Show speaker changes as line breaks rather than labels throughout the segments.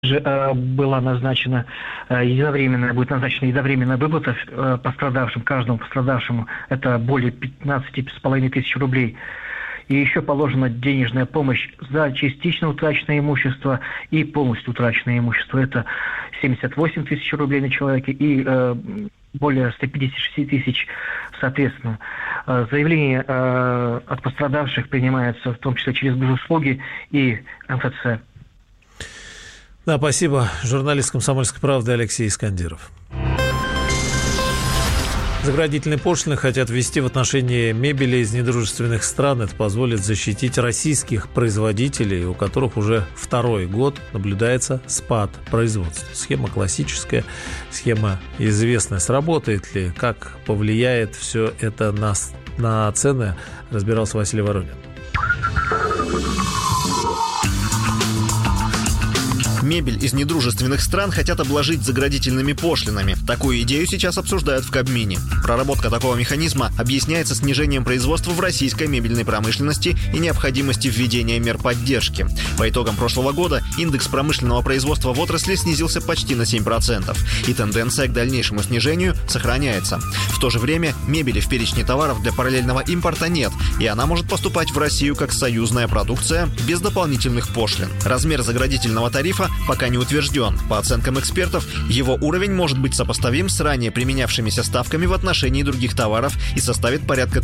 была назначена будет назначена единовременная выплата пострадавшим, каждому пострадавшему, это более 15,5 тысяч рублей. И еще положена денежная помощь за частично утраченное имущество и полностью утраченное имущество. Это 78 тысяч рублей на человека и более 156 тысяч соответственно. Заявление от пострадавших принимается в том числе через госуслуги и МФЦ.
Да, спасибо. Журналист «Комсомольской правды» Алексей Искандиров. Заградительные пошлины хотят ввести в отношении мебели из недружественных стран. Это позволит защитить российских производителей, у которых уже второй год наблюдается спад производства. Схема классическая, схема известная. Сработает ли? Как повлияет все это на цены? Разбирался Василий Воронин.
Мебель из недружественных стран хотят обложить заградительными пошлинами. Такую идею сейчас обсуждают в Кабмине. Проработка такого механизма объясняется снижением производства в российской мебельной промышленности и необходимостью введения мер поддержки. По итогам прошлого года индекс промышленного производства в отрасли снизился почти на 7%. И тенденция к дальнейшему снижению сохраняется. В то же время мебели в перечне товаров для параллельного импорта нет, и она может поступать в Россию как союзная продукция без дополнительных пошлин. Размер заградительного тарифа пока не утвержден. По оценкам экспертов, его уровень может быть сопоставим с ранее применявшимися ставками в отношении других товаров и составит порядка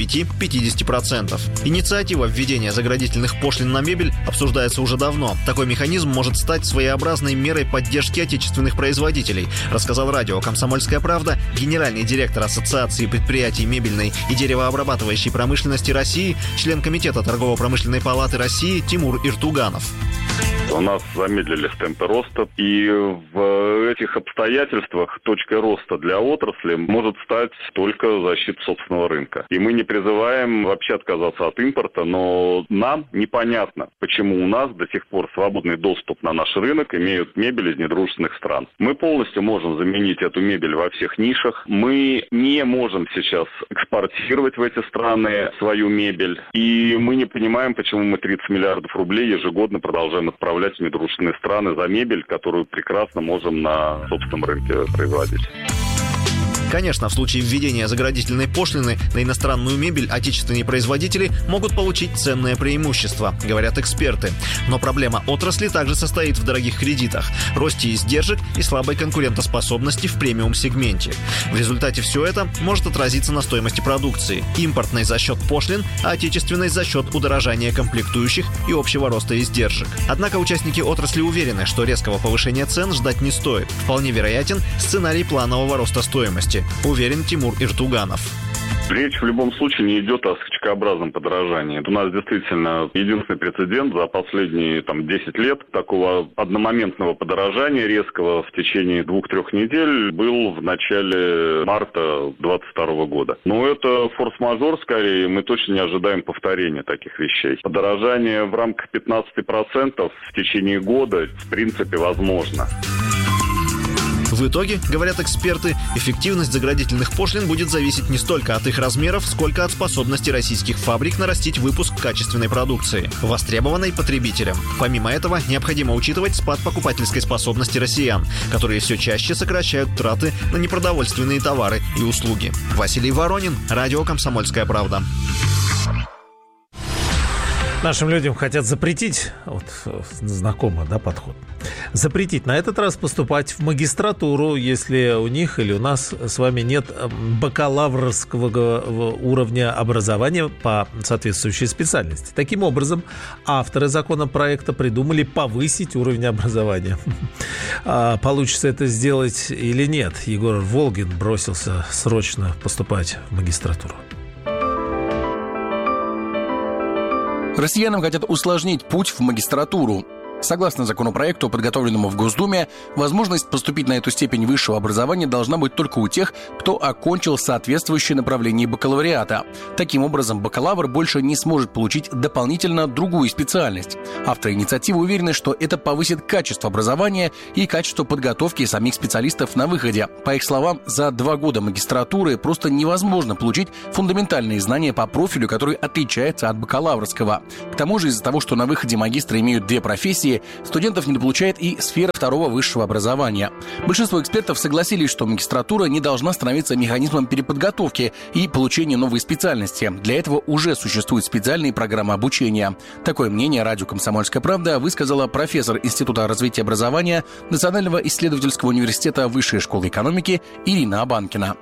35-50%. Инициатива введения заградительных пошлин на мебель обсуждается уже давно. Такой механизм может стать своеобразной мерой поддержки отечественных производителей, рассказал радио «Комсомольская правда» генеральный директор Ассоциации предприятий мебельной и деревообрабатывающей промышленности России, член Комитета торгово-промышленной палаты России Тимур Иртуганов.
У нас замедлились темпы роста, и в этих обстоятельствах точкой роста для отрасли может стать только защита собственного рынка. И мы не призываем вообще отказаться от импорта, но нам непонятно, почему у нас до сих пор свободный доступ на наш рынок имеют мебель из недружественных стран. Мы полностью можем заменить эту мебель во всех нишах. Мы не можем сейчас экспортировать в эти страны свою мебель, и мы не понимаем, почему мы 30 миллиардов рублей ежегодно продолжаем отправлять в недружественные страны за мебель, которую прекрасно можем на собственном рынке производить.
Конечно, в случае введения заградительной пошлины на иностранную мебель отечественные производители могут получить ценное преимущество, говорят эксперты. Но проблема отрасли также состоит в дорогих кредитах, росте издержек и слабой конкурентоспособности в премиум-сегменте. В результате все это может отразиться на стоимости продукции. Импортной за счет пошлин, а отечественной за счет удорожания комплектующих и общего роста издержек. Однако участники отрасли уверены, что резкого повышения цен ждать не стоит. Вполне вероятен сценарий планового роста стоимости, уверен Тимур Иртуганов.
Речь в любом случае не идет о скачкообразном подорожании. У нас действительно единственный прецедент за последние 10 лет такого одномоментного подорожания резкого в течение 2-3 недель был в начале марта 2022 года. Но это форс-мажор скорее, мы точно не ожидаем повторения таких вещей. Подорожание в рамках 15% в течение года в принципе возможно.
В итоге, говорят эксперты, эффективность заградительных пошлин будет зависеть не столько от их размеров, сколько от способности российских фабрик нарастить выпуск качественной продукции, востребованной потребителям. Помимо этого, необходимо учитывать спад покупательской способности россиян, которые все чаще сокращают траты на непродовольственные товары и услуги. Василий Воронин, радио «Комсомольская правда».
Нашим людям хотят запретить, знакомый, подход, запретить на этот раз поступать в магистратуру, если у них или у нас с вами нет бакалаврского уровня образования по соответствующей специальности. Таким образом, авторы законопроекта придумали повысить уровень образования. Получится это сделать или нет? Егор Волгин бросился срочно поступать в магистратуру.
Россиянам хотят усложнить путь в магистратуру. Согласно законопроекту, подготовленному в Госдуме, возможность поступить на эту степень высшего образования должна быть только у тех, кто окончил соответствующее направление бакалавриата. Таким образом, бакалавр больше не сможет получить дополнительно другую специальность. Авторы инициативы уверены, что это повысит качество образования и качество подготовки самих специалистов на выходе. По их словам, за 2 года магистратуры просто невозможно получить фундаментальные знания по профилю, который отличается от бакалаврского. К тому же, из-за того, что на выходе магистры имеют 2 профессии, профессии, студентов недополучает и сфера второго высшего образования. Большинство экспертов согласились, что магистратура не должна становиться механизмом переподготовки и получения новой специальности. Для этого уже существуют специальные программы обучения. Такое мнение радио «Комсомольская правда» высказала профессор Института развития образования Национального исследовательского университета Высшей школы экономики Ирина Абанкина.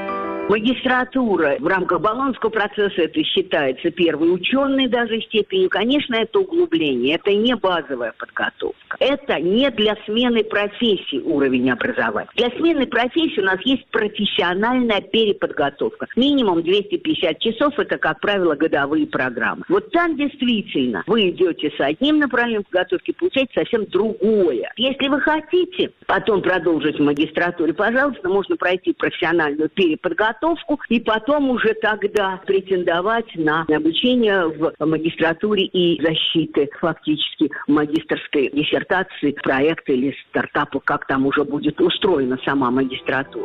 Магистратура в рамках Болонского процесса это считается первой ученой даже степенью. Конечно, это углубление, это не базовая подготовка. Это не для смены профессии уровень образования. Для смены профессии у нас есть профессиональная переподготовка. Минимум 250 часов – это, как правило, годовые программы. Вот там действительно вы идете с одним направлением подготовки, получаете совсем другое. Если вы хотите потом продолжить в магистратуре, пожалуйста, можно пройти профессиональную переподготовку, и потом уже тогда претендовать на обучение в магистратуре и защиты фактически магистерской диссертации, проекта или стартапа, как там уже будет устроена сама магистратура.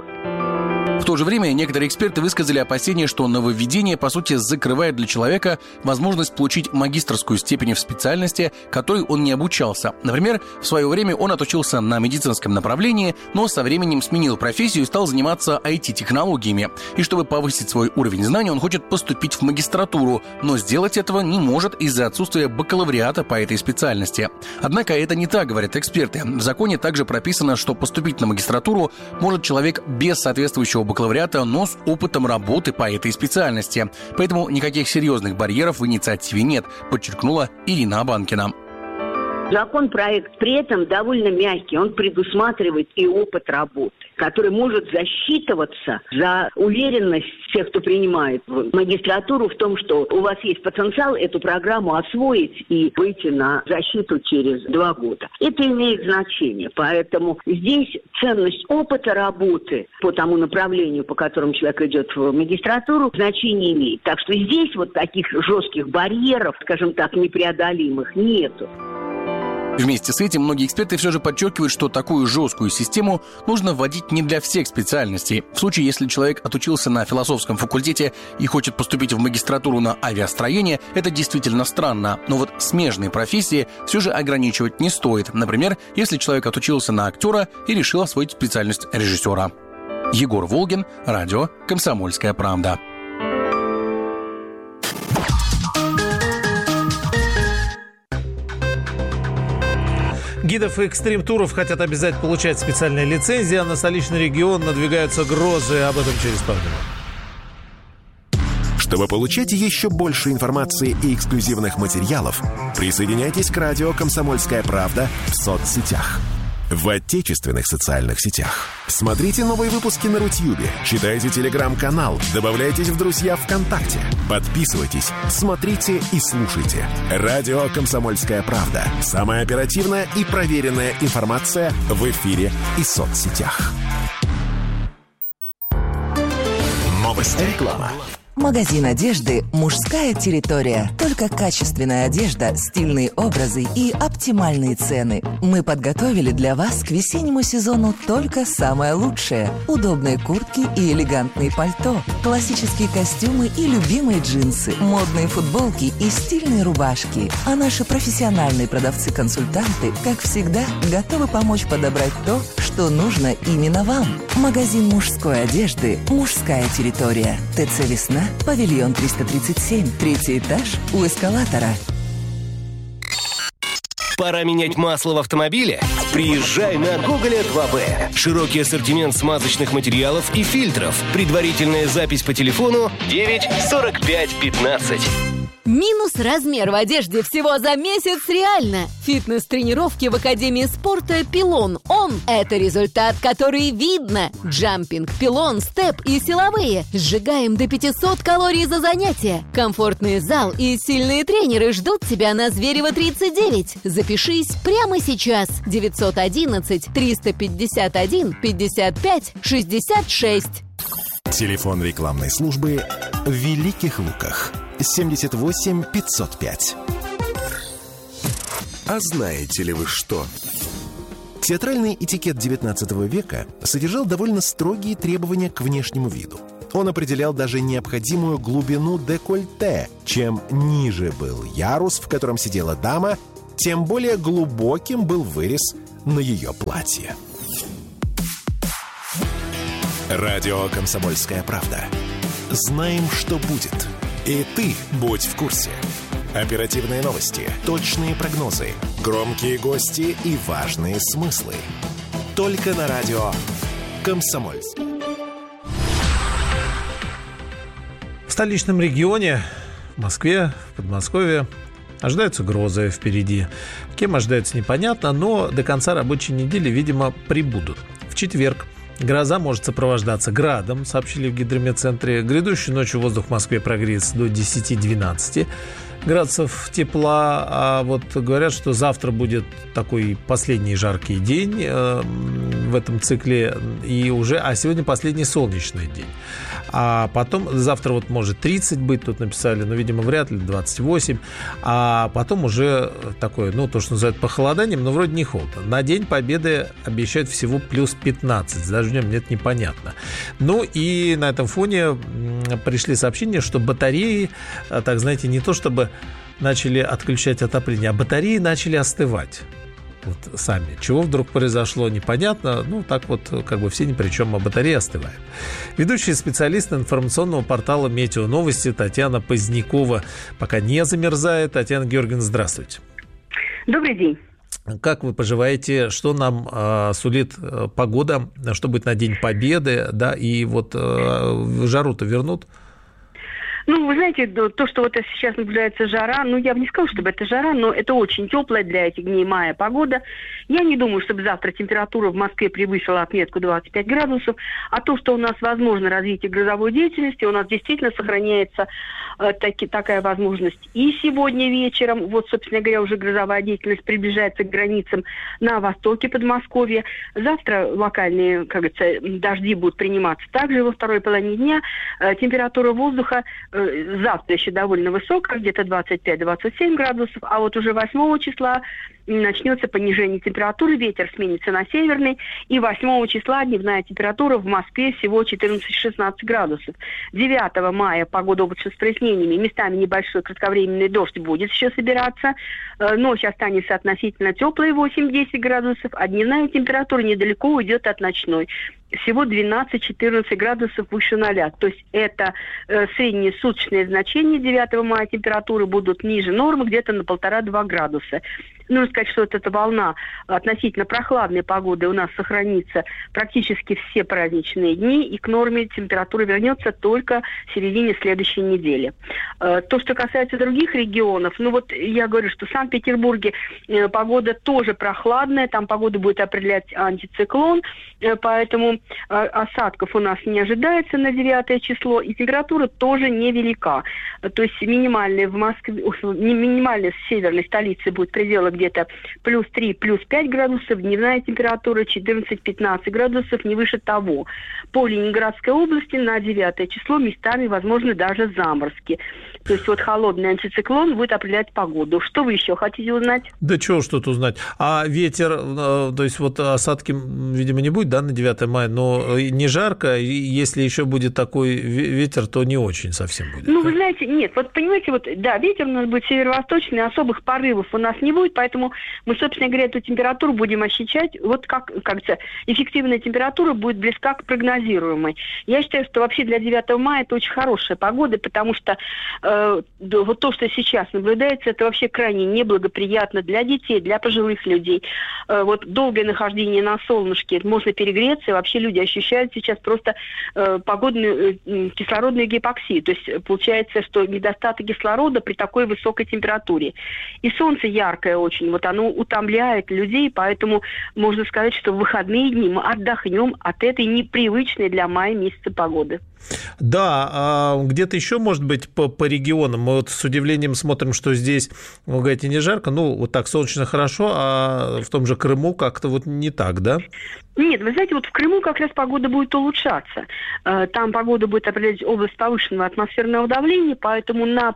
В то же время некоторые эксперты высказали опасения, что нововведение, по сути, закрывает для человека возможность получить магистерскую степень в специальности, которой он не обучался. Например, в свое время он отучился на медицинском направлении, но со временем сменил профессию и стал заниматься IT-технологиями. И чтобы повысить свой уровень знаний, он хочет поступить в магистратуру, но сделать этого не может из-за отсутствия бакалавриата по этой специальности. Однако это не так, говорят эксперты. В законе также прописано, что поступить на магистратуру может человек без соответствующего бакалавриата, но с опытом работы по этой специальности. Поэтому никаких серьезных барьеров в инициативе нет, подчеркнула Ирина Абанкина.
Законопроект при этом довольно мягкий, он предусматривает и опыт работы, который может засчитываться за уверенность тех, кто принимает в магистратуру в том, что у вас есть потенциал эту программу освоить и выйти на защиту через 2 года. Это имеет значение, поэтому здесь ценность опыта работы по тому направлению, по которому человек идет в магистратуру, значение имеет. Так что здесь вот таких жестких барьеров, скажем так, непреодолимых нету.
Вместе с этим многие эксперты все же подчеркивают, что такую жесткую систему нужно вводить не для всех специальностей. В случае, если человек отучился на философском факультете и хочет поступить в магистратуру на авиастроение, это действительно странно. Но вот смежные профессии все же ограничивать не стоит. Например, если человек отучился на актера и решил освоить специальность режиссера. Егор Волгин, радио «Комсомольская правда».
Гидов и экстрим-туров хотят обязать получать специальные лицензии, а на столичный регион надвигаются грозы. Об этом через пару минут.
Чтобы получать еще больше информации и эксклюзивных материалов, присоединяйтесь к радио «Комсомольская правда» в соцсетях. В отечественных социальных сетях. Смотрите новые выпуски на Рутьюбе, читайте телеграм-канал, добавляйтесь в друзья ВКонтакте, подписывайтесь, смотрите и слушайте. Радио «Комсомольская правда». Самая оперативная и проверенная информация в эфире и соцсетях. Новости. Реклама.
Магазин одежды «Мужская территория». Только качественная одежда, стильные образы и оптимальные цены. Мы подготовили для вас к весеннему сезону только самое лучшее. Удобные куртки и элегантные пальто, классические костюмы и любимые джинсы, модные футболки и стильные рубашки. А наши профессиональные продавцы-консультанты, как всегда, готовы помочь подобрать то, что нужно именно вам. Магазин мужской одежды «Мужская территория». ТЦ «Весна», павильон 337, 3-й этаж у эскалатора.
Пора менять масло в автомобиле? Приезжай на Гоголя 2B. Широкий ассортимент смазочных материалов и фильтров. Предварительная запись по телефону 9 45 15.
Минус размер в одежде всего за месяц реально. Фитнес-тренировки в Академии спорта «Пилон». Это результат, который видно. Джампинг, пилон, степ и силовые. Сжигаем до 500 калорий за занятие. Комфортный зал и сильные тренеры ждут тебя на Зверева 39. Запишись прямо сейчас. 911 351 55 66.
Телефон рекламной службы в Великих Луках. 78 505. А знаете ли вы что? Театральный этикет XIX века содержал довольно строгие требования к внешнему виду. Он определял даже необходимую глубину декольте. Чем ниже был ярус, в котором сидела дама, тем более глубоким был вырез на ее платье. Радио «Комсомольская правда». Знаем, что будет. И ты будь в курсе. Оперативные новости, точные прогнозы, громкие гости и важные смыслы. Только на радио «Комсомольск».
В столичном регионе, в Москве, в Подмосковье, ожидаются грозы впереди. Кем ожидается, непонятно, но до конца рабочей недели, видимо, прибудут. В четверг гроза может сопровождаться градом, сообщили в гидрометцентре. Грядущей ночью воздух в Москве прогреется до 10-12 градусов тепла. А вот говорят, что завтра будет такой последний жаркий день в этом цикле, а сегодня последний солнечный день. А потом, завтра вот может 30 быть, тут написали, но, видимо, вряд ли, 28. А потом уже такое, то, что называют похолоданием, но вроде не холодно. На День Победы обещают всего плюс 15. С дождем нет, непонятно. И на этом фоне пришли сообщения, что батареи, так знаете, не то чтобы начали отключать отопление, а батареи начали остывать. Вот сами. Чего вдруг произошло, непонятно. Так вот, как бы все ни при чем, а батареи остывают. Ведущий специалист информационного портала «Метео Новости» Татьяна Позднякова пока не замерзает. Татьяна Георгиевна, здравствуйте.
Добрый день.
Как вы поживаете? Что нам сулит погода? Что будет на День Победы? Да, и вот жару-то вернут?
Вы знаете, то, что вот сейчас наблюдается жара, я бы не сказала, чтобы это жара, но это очень теплая для этих дней мая погода. Я не думаю, чтобы завтра температура в Москве превысила отметку 25 градусов, а то, что у нас возможно развитие грозовой деятельности, у нас действительно сохраняется такая возможность и сегодня вечером. Вот, собственно говоря, уже грозовая деятельность приближается к границам на востоке Подмосковья. Завтра локальные, как говорится, дожди будут приниматься также во второй половине дня. Температура воздуха завтра еще довольно высокая, где-то 25-27 градусов, а вот уже 8 числа начнется понижение температуры, ветер сменится на северный, и 8 числа дневная температура в Москве всего 14-16 градусов. 9 мая погода облачно с прояснениями, местами небольшой кратковременный дождь будет еще собираться, ночь останется относительно теплой, 8-10 градусов, а дневная температура недалеко уйдет от ночной. Всего 12-14 градусов выше 0. То есть это средние суточные значения 9 мая температуры будут ниже нормы где-то на 1,5-2 градуса. Нужно сказать, что вот эта волна относительно прохладной погоды у нас сохранится практически все праздничные дни, и к норме температура вернется только в середине следующей недели. То, что касается других регионов, я говорю, что в Санкт-Петербурге погода тоже прохладная, там погоду будет определять антициклон, поэтому осадков у нас не ожидается на 9 число, и температура тоже невелика. То есть минимальная в Москве, минимальная в северной столице будет в пределах где-то плюс 3, плюс 5 градусов, дневная температура 14-15 градусов, не выше того. По Ленинградской области на 9 число местами возможны даже заморозки. То есть вот холодный антициклон будет определять погоду. Что вы еще хотите узнать?
Да чего ж тут узнать? А ветер, то есть вот осадки, видимо, не будет, да, на 9 мая, но не жарко, и если еще будет такой ветер, то не очень совсем будет.
Вы знаете, нет, вот понимаете, ветер у нас будет северо-восточный, особых порывов у нас не будет, поэтому мы, собственно говоря, эту температуру будем ощущать, эффективная температура будет близка к прогнозируемой. Я считаю, что вообще для 9 мая это очень хорошая погода, потому что вот то, что сейчас наблюдается, это вообще крайне неблагоприятно для детей, для пожилых людей. Вот долгое нахождение на солнышке, можно перегреться, и вообще люди ощущают сейчас просто погодную кислородную гипоксию. То есть получается, что недостаток кислорода при такой высокой температуре. И солнце яркое очень, оно утомляет людей, поэтому можно сказать, что в выходные дни мы отдохнем от этой непривычной для мая месяца погоды.
Да, где-то еще, может быть, по регионам. Мы вот с удивлением смотрим, что здесь, вы говорите, не жарко, вот так солнечно хорошо, а в том же Крыму как-то вот не так, да?
Нет, вы знаете, вот в Крыму как раз погода будет улучшаться. Там погода будет определять область повышенного атмосферного давления, поэтому на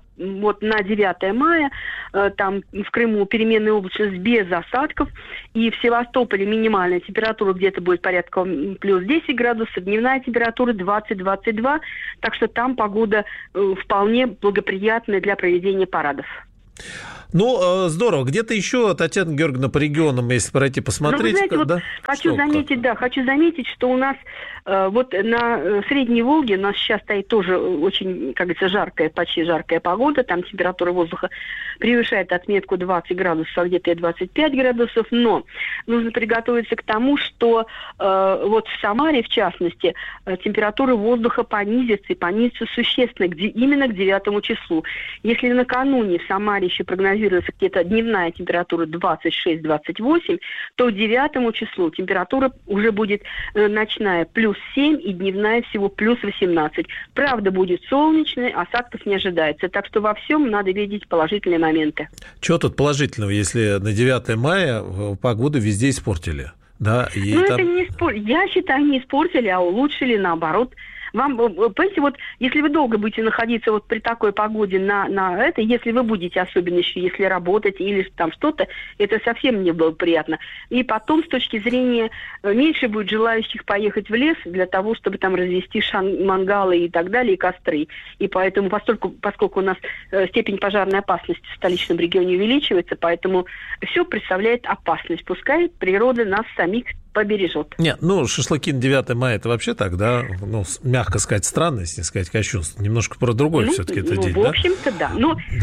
9 мая там в Крыму переменная облачность без осадков, и в Севастополе минимальная температура где-то будет порядка плюс 10 градусов, дневная температура 20-22, так что там погода вполне благоприятная для проведения парадов.
Ну, здорово. Где-то еще, Татьяна Георгиевна, по регионам, если пройти посмотреть.
Вы знаете, вот хочу заметить, что у нас вот на Средней Волге у нас сейчас стоит тоже очень, как говорится, жаркая, почти жаркая погода. Там температура воздуха превышает отметку 20 градусов, а где-то и 25 градусов. Но нужно приготовиться к тому, что вот в Самаре, в частности, температура воздуха понизится, и понизится существенно, именно к 9 числу. Если накануне в Самаре еще прогнозируется где-то дневная температура 26-28, то к 9 числу температура уже будет ночная плюс 7 и дневная всего плюс 18. Правда, будет солнечная, осадков не ожидается. Так что во всем надо видеть положительные моменты.
Чего тут положительного, если на 9 мая погоду везде испортили? Да, и
там... это не я считаю, не испортили, а улучшили, наоборот. Вам, понимаете, вот если вы долго будете находиться вот при такой погоде на это, если вы будете, особенно еще если работать или там что-то, это совсем не было приятно. И потом, с точки зрения, меньше будет желающих поехать в лес для того, чтобы там развести мангалы и так далее, и костры. И поэтому, поскольку у нас степень пожарной опасности в столичном регионе увеличивается, поэтому все представляет опасность. Пускай природа нас самих побережет.
Нет, ну, шашлыки на 9 мая, это вообще так, да, ну, мягко сказать, странность, не сказать кощунство. Немножко про другой все-таки это день,
в общем-то, да.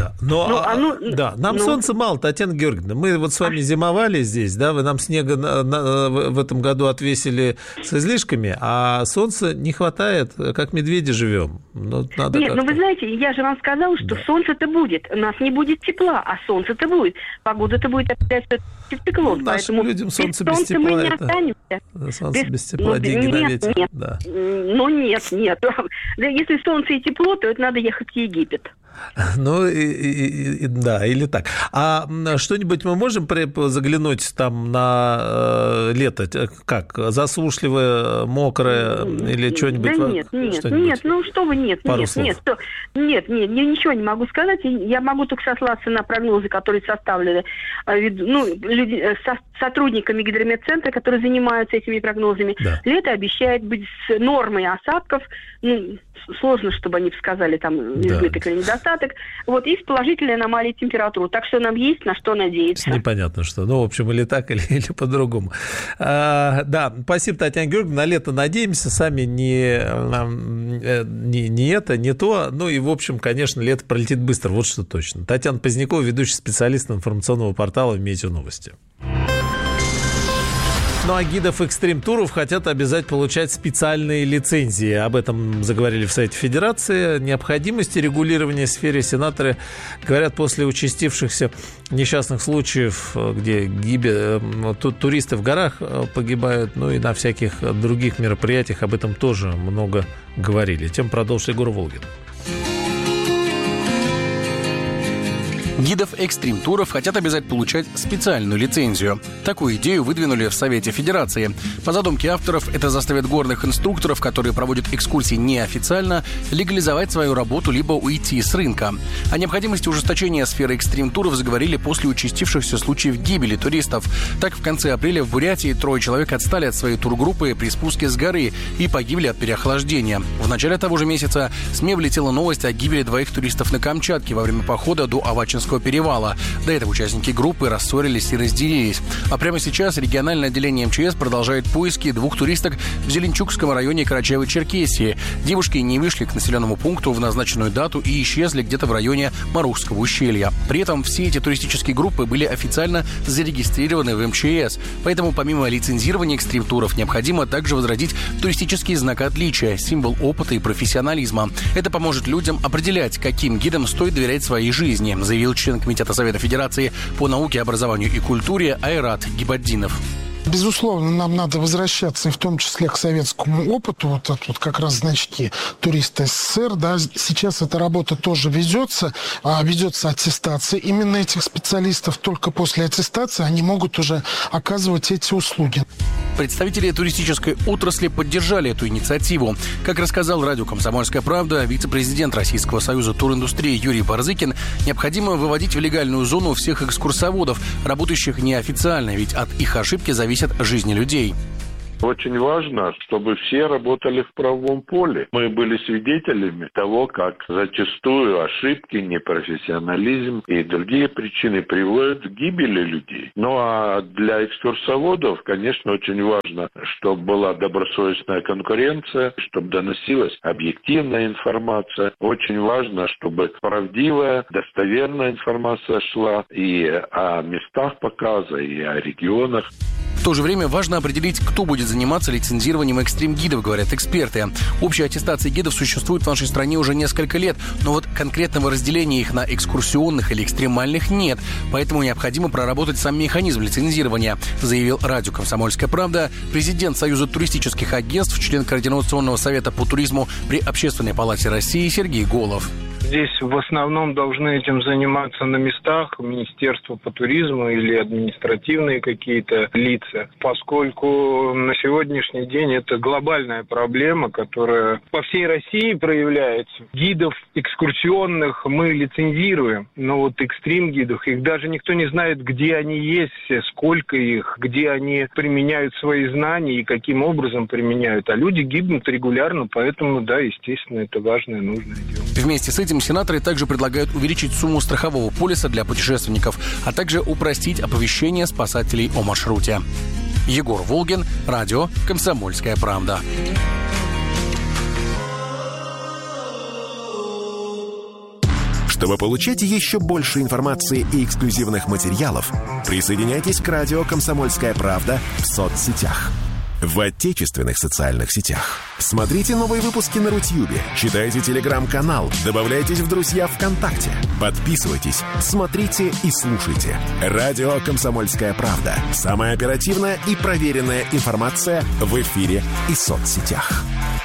Нам солнца мало, Татьяна Георгиевна. Мы вот с вами зимовали здесь, да, вы нам снега в этом году отвесили с излишками, а солнца не хватает, как медведи живем.
Нет, вы знаете, я же вам сказала, что солнце-то будет. У нас не будет тепла, а солнце-то будет. Погода-то будет опять циклон.
Нашим людям солнце без тепла это... Солнце без тепла, деньги на ветер.
Нет. Да. Ну, нет. Если солнце и тепло, то это надо ехать в Египет.
Ну, да, или так. А что-нибудь мы можем заглянуть там на лето? Как? Засушливое, мокрое или что-нибудь?
Да нет, ну что вы, нет, ничего не могу сказать. Я могу только сослаться на прогнозы, которые составлены сотрудниками гидрометцентра, которые занимаются этими прогнозами. Да. Лето обещает быть с нормой осадков, сложно, чтобы они сказали там избыток или недостаток, вот, и с положительной аномалией температуры. Так что нам есть на что надеяться.
Непонятно что. Ну, в общем, или так, или по-другому. Да, спасибо, Татьяна Георгиевна. На лето надеемся, сами не то. Ну, и, в общем, конечно, лето пролетит быстро, вот что точно. Татьяна Позднякова, ведущий специалист информационного портала «Метеоновости». Ну а гидов экстрим-туров хотят обязать получать специальные лицензии. Об этом заговорили в Совете Федерации. Необходимости регулирования в сфере сенаторы говорят после участившихся несчастных случаев, где туристы в горах погибают, ну и на всяких других мероприятиях об этом тоже много говорили. Тем продолжит Егор Волгин.
Гидов экстрим-туров хотят обязать получать специальную лицензию. Такую идею выдвинули в Совете Федерации. По задумке авторов, это заставит горных инструкторов, которые проводят экскурсии неофициально, легализовать свою работу либо уйти с рынка. О необходимости ужесточения сферы экстрим-туров заговорили после участившихся случаев гибели туристов. Так, в конце апреля в Бурятии 3 человек отстали от своей тургруппы при спуске с горы и погибли от переохлаждения. В начале того же месяца СМИ влетела новость о гибели 2 туристов на Камчатке во время похода до Авачинского перевала. До этого участники группы рассорились и разделились. А прямо сейчас региональное отделение МЧС продолжает поиски 2 туристок в Зеленчукском районе Карачаево-Черкесии. Девушки не вышли к населенному пункту в назначенную дату и исчезли где-то в районе Марухского ущелья. При этом все эти туристические группы были официально зарегистрированы в МЧС. Поэтому помимо лицензирования экстрим-туров необходимо также возродить туристический знак отличия, символ опыта и профессионализма. Это поможет людям определять, каким гидам стоит доверять своей жизни, заявил член Комитета Совета Федерации по науке, образованию и культуре Айрат Гибаддинов.
Безусловно, нам надо возвращаться, и в том числе к советскому опыту, вот это вот как раз значки туриста СССР, да, сейчас эта работа тоже ведется аттестация именно этих специалистов, только после аттестации они могут уже оказывать эти услуги.
Представители туристической отрасли поддержали эту инициативу. Как рассказал радио «Комсомольская правда» вице-президент Российского союза туриндустрии Юрий Барзыкин, необходимо выводить в легальную зону всех экскурсоводов, работающих неофициально, ведь от их ошибки зависят жизни людей.
Очень важно, чтобы все работали в правовом поле. Мы были свидетелями того, как зачастую ошибки, непрофессионализм и другие причины приводят к гибели людей. Ну а для экскурсоводов, конечно, очень важно, чтобы была добросовестная конкуренция, чтобы доносилась объективная информация. Очень важно, чтобы правдивая, достоверная информация шла и о местах показа, и о регионах.
В то же время важно определить, кто будет заниматься лицензированием экстрим-гидов, говорят эксперты. Общая аттестация гидов существует в нашей стране уже несколько лет, но вот конкретного разделения их на экскурсионных или экстремальных нет, поэтому необходимо проработать сам механизм лицензирования, заявил радио «Комсомольская правда» президент Союза туристических агентств, член Координационного совета по туризму при Общественной палате России Сергей Голов.
Здесь в основном должны этим заниматься на местах Министерство по туризму или административные какие-то лица, поскольку на сегодняшний день это глобальная проблема, которая по всей России проявляется. Гидов экскурсионных мы лицензируем, но вот экстрим-гидов, их даже никто не знает, где они есть, сколько их, где они применяют свои знания и каким образом применяют. А люди гибнут регулярно, поэтому, да, естественно, это важное, нужное дело.
Вместе с этим сенаторы также предлагают увеличить сумму страхового полиса для путешественников, а также упростить оповещение спасателей о маршруте. Егор Волгин, радио «Комсомольская правда».
Чтобы получать еще больше информации и эксклюзивных материалов, присоединяйтесь к радио «Комсомольская правда» в соцсетях. В отечественных социальных сетях. Смотрите новые выпуски на Рутьюбе, читайте телеграм-канал, добавляйтесь в друзья ВКонтакте, подписывайтесь, смотрите и слушайте. Радио «Комсомольская правда». Самая оперативная и проверенная информация в эфире и соцсетях.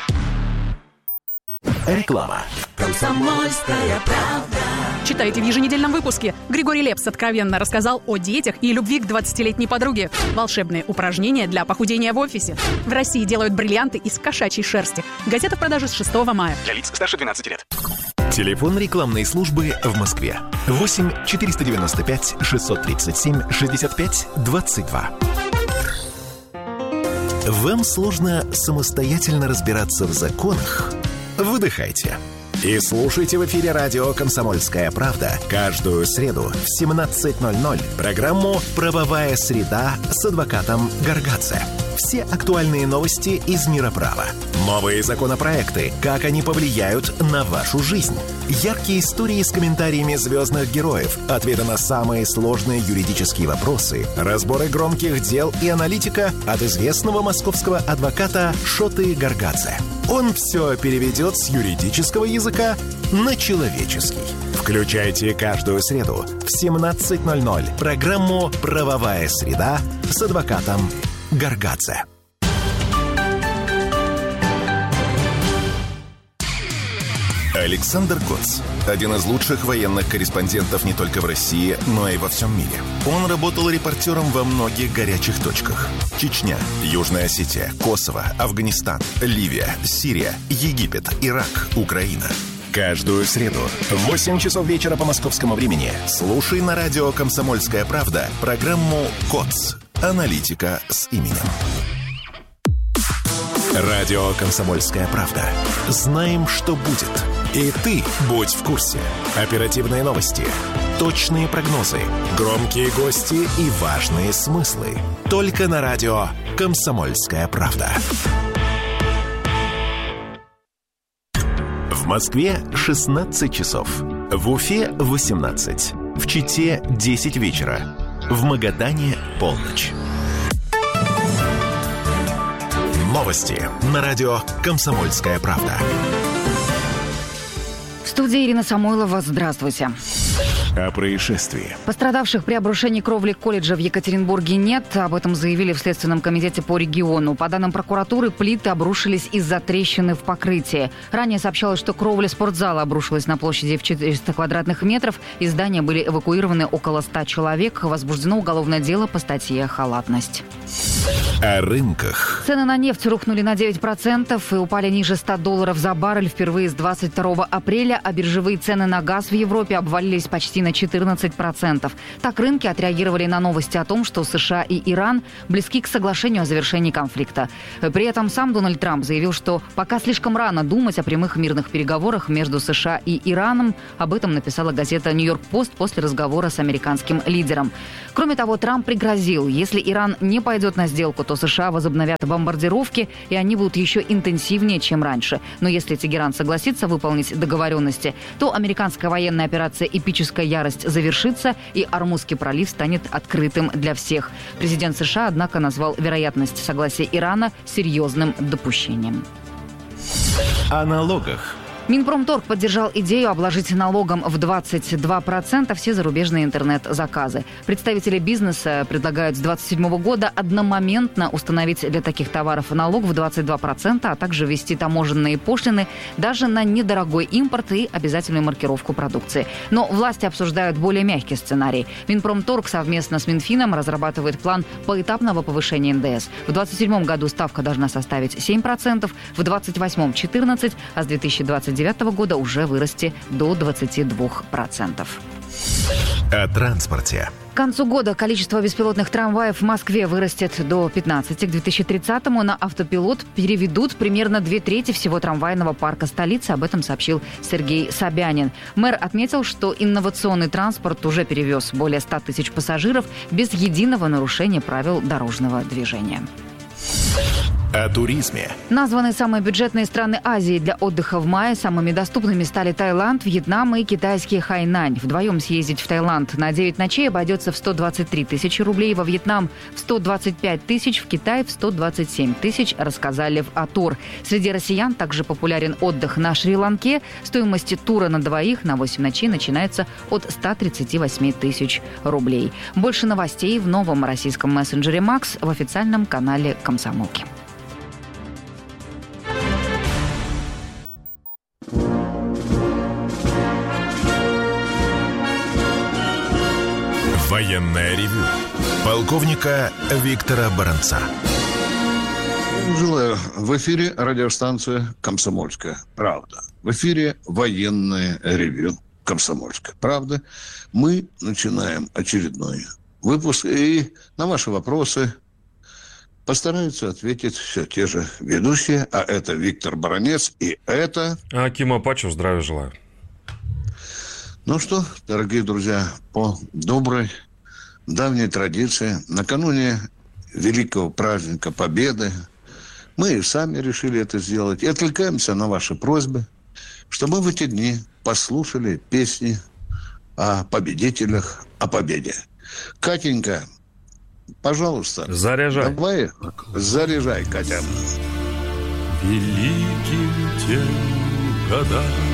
Реклама.
«Комсомольская правда». Читайте в еженедельном выпуске. Григорий Лепс откровенно рассказал о детях и любви к 20-летней подруге. Волшебные упражнения для похудения в офисе. В России делают бриллианты из кошачьей шерсти. Газета в продаже с 6 мая.
Для лиц старше 12 лет.
Телефон рекламной службы в Москве. 8 495 637 65 22. Вам сложно самостоятельно разбираться в законах? Выдыхайте. И слушайте в эфире радио «Комсомольская правда» каждую среду в 17:00 программу «Правовая среда» с адвокатом Гаргадзе. Все актуальные новости из мира права. Новые законопроекты, как они повлияют на вашу жизнь. Яркие истории с комментариями звездных героев, ответы на самые сложные юридические вопросы, разборы громких дел и аналитика от известного московского адвоката Шоты Гаргадзе. Он все переведет с юридического языка на человеческий. Включайте каждую среду в 17:00 программу «Правовая среда» с адвокатом Гаргадзе. Александр Коц – один из лучших военных корреспондентов не только в России, но и во всем мире. Он работал репортером во многих горячих точках. Чечня, Южная Осетия, Косово, Афганистан, Ливия, Сирия, Египет, Ирак, Украина. Каждую среду в 8 часов вечера по московскому времени слушай на радио «Комсомольская правда» программу «КОЦ». Аналитика с именем. Радио «Комсомольская правда». Знаем, что будет. И ты будь в курсе. Оперативные новости, точные прогнозы, громкие гости и важные смыслы. Только на радио «Комсомольская правда». В Москве 16 часов. В Уфе 18. В Чите 10 вечера. В Магадане полночь. Новости на радио «Комсомольская правда».
В студии Ирина Самойлова. Здравствуйте.
О происшествии.
Пострадавших при обрушении кровли колледжа в Екатеринбурге нет. Об этом заявили в Следственном комитете по региону. По данным прокуратуры, плиты обрушились из-за трещины в покрытии. Ранее сообщалось, что кровля спортзала обрушилась на площади в 400 квадратных метров. Из здания были эвакуированы около 100 человек. Возбуждено уголовное дело по статье «Халатность».
О рынках.
Цены на нефть рухнули на 9% и упали ниже $100 за баррель впервые с 22 апреля, а биржевые цены на газ в Европе обвалились почти на 14%. Так рынки отреагировали на новости о том, что США и Иран близки к соглашению о завершении конфликта. При этом сам Дональд Трамп заявил, что пока слишком рано думать о прямых мирных переговорах между США и Ираном. Об этом написала газета «Нью-Йорк-Пост» после разговора с американским лидером. Кроме того, Трамп пригрозил, если Иран не пойдет на сделку, то США возобновят бомбардировки, и они будут еще интенсивнее, чем раньше. Но если Тегеран согласится выполнить договоренности, то американская военная операция «Эпическая ярость» завершится, и Ормузский пролив станет открытым для всех. Президент США, однако, назвал вероятность согласия Ирана серьезным допущением.
О налогах.
Минпромторг поддержал идею обложить налогом в 22% все зарубежные интернет-заказы. Представители бизнеса предлагают с 2027 года одномоментно установить для таких товаров налог в 22%, а также ввести таможенные пошлины даже на недорогой импорт и обязательную маркировку продукции. Но власти обсуждают более мягкий сценарий. Минпромторг совместно с Минфином разрабатывает план поэтапного повышения НДС. В 2027 году ставка должна составить 7%, в 2028 – 14%, а с 2029 года уже вырасти до 22%.
О транспорте.
К концу года количество беспилотных трамваев в Москве вырастет до 15. К 2030-му на автопилот переведут примерно 2/3 всего трамвайного парка столицы. Об этом сообщил Сергей Собянин. Мэр отметил, что инновационный транспорт уже перевез более 100 тысяч пассажиров без единого нарушения правил дорожного движения.
О туризме.
Названы самые бюджетные страны Азии для отдыха в мае. Самыми доступными стали Таиланд, Вьетнам и китайский Хайнань. Вдвоем съездить в Таиланд на 9 ночей обойдется в 123 тысячи рублей, во Вьетнам в 125 тысяч, в Китай в 127 тысяч, рассказали в Атур. Среди россиян также популярен отдых на Шри-Ланке. Стоимость тура на двоих на 8 ночей начинается от 138 тысяч рублей. Больше новостей в новом российском мессенджере «Макс» в официальном канале «Комсомолки».
Военное ревю полковника Виктора Баранца.
Желаю. В эфире радиостанция «Комсомольская правда». В эфире военное ревю «Комсомольская правда». Мы начинаем очередной выпуск. И на ваши вопросы постараются ответить все те же ведущие. А это Виктор Баранец и это...
Аким Апачев, здравия желаю.
Ну что, дорогие друзья, по доброй, давней традиции, накануне великого праздника Победы, мы и сами решили это сделать, и откликаемся на ваши просьбы, чтобы в эти дни послушали песни о победителях, о победе. Катенька, пожалуйста.
Заряжай.
Давай, заряжай, Катя.
Великим тем годам